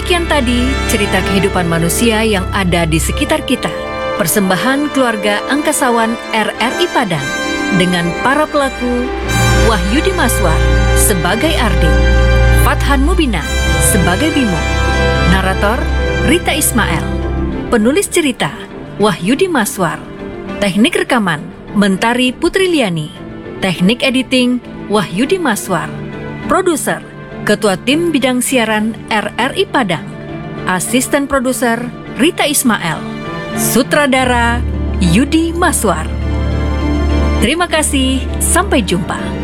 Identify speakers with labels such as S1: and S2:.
S1: Demikian tadi cerita kehidupan manusia yang ada di sekitar kita. Persembahan keluarga Angkasawan RRI Padang dengan para pelaku Wahyudi Maswar sebagai Ardi, Fathan Mubina sebagai Bimo, narator Rita Ismail, penulis cerita Wahyudi Maswar, teknik rekaman Mentari Putri Liani, teknik editing Wahyudi Maswar, produser Ketua Tim Bidang Siaran RRI Padang, asisten produser Rita Ismail, sutradara Yudi Maswar. Terima kasih, sampai jumpa.